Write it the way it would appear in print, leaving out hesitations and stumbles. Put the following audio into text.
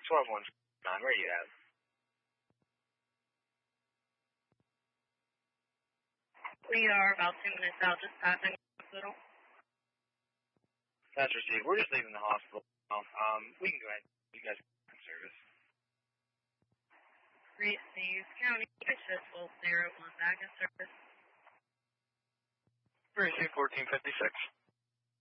12149, where are you at? We are about 2 minutes out, just passing the hospital. That's received. We're just leaving the hospital now. We can go ahead. You guys can service. Received. County, successful 0 on back in service. Received 1456.